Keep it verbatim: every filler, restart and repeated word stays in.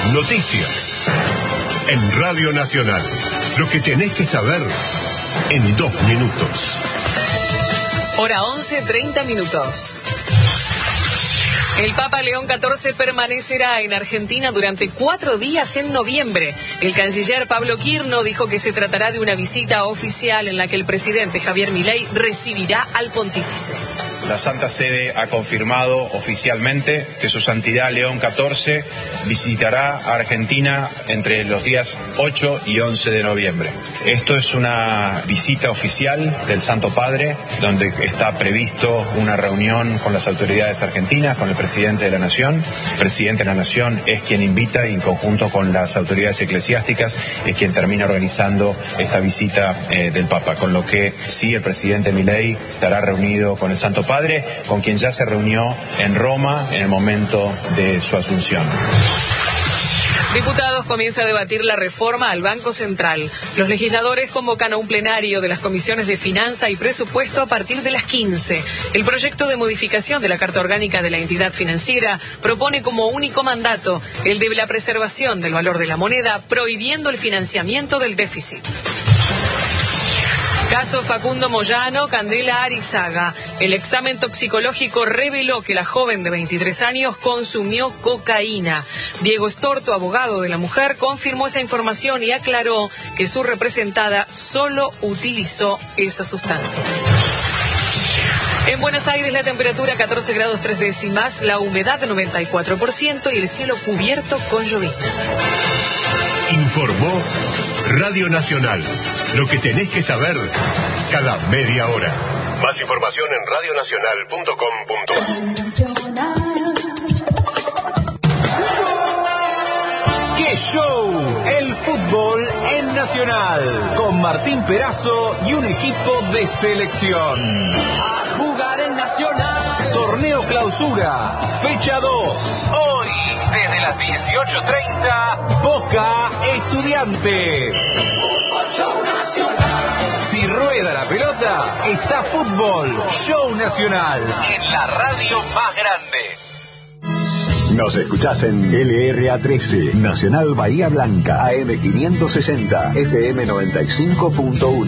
Noticias. En Radio Nacional. Lo que tenés que saber en dos minutos. Hora once, treinta minutos. El Papa León catorce permanecerá en Argentina durante cuatro días en noviembre. El canciller Pablo Quirno dijo que se tratará de una visita oficial en la que el presidente Javier Milei recibirá al pontífice. La Santa Sede ha confirmado oficialmente que su Santidad León catorce visitará a Argentina entre los días ocho y once de noviembre. Esto es una visita oficial del Santo Padre, donde está previsto una reunión con las autoridades argentinas, con el presidente de la Nación. El presidente de la Nación es quien invita y en conjunto con las autoridades eclesiásticas es quien termina organizando esta visita eh, del Papa, con lo que sí, el presidente Milei estará reunido con el Santo Padre, con quien ya se reunió en Roma en el momento de su asunción. Diputados comienza a debatir la reforma al Banco Central. Los legisladores convocan a un plenario de las comisiones de Finanza y Presupuesto a partir de las quince. El proyecto de modificación de la Carta Orgánica de la entidad financiera propone como único mandato el de la preservación del valor de la moneda, prohibiendo el financiamiento del déficit. Caso Facundo Moyano, Candela Arizaga. El examen toxicológico reveló que la joven de veintitrés años consumió cocaína. Diego Storto, abogado de la mujer, confirmó esa información y aclaró que su representada solo utilizó esa sustancia. En Buenos Aires la temperatura catorce grados tres décimas, la humedad noventa y cuatro por ciento y el cielo cubierto con llovizna. Informó Radio Nacional. Lo que tenés que saber cada media hora. Más información en radio nacional punto com punto a r. ¡Qué show! El fútbol en Nacional. Con Martín Perazo y un equipo de selección. A jugar en Nacional. Torneo Clausura, fecha dos. Hoy, desde las dieciocho treinta, Boca Estudiantes. Show Nacional. Si rueda la pelota, está fútbol. Show Nacional. En la radio más grande. Nos escuchás en L R A trece, Nacional Bahía Blanca, A M quinientos sesenta, F M noventa y cinco punto uno.